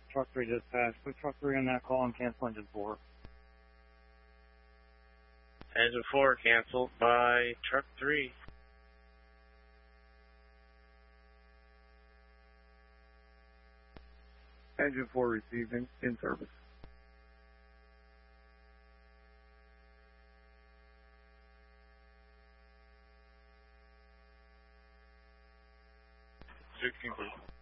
Truck 3 dispatch. Put Truck 3 on that call and cancel engine 4. Engine 4 canceled by Truck 3. Engine 4 receiving, in service. Sixteen, please.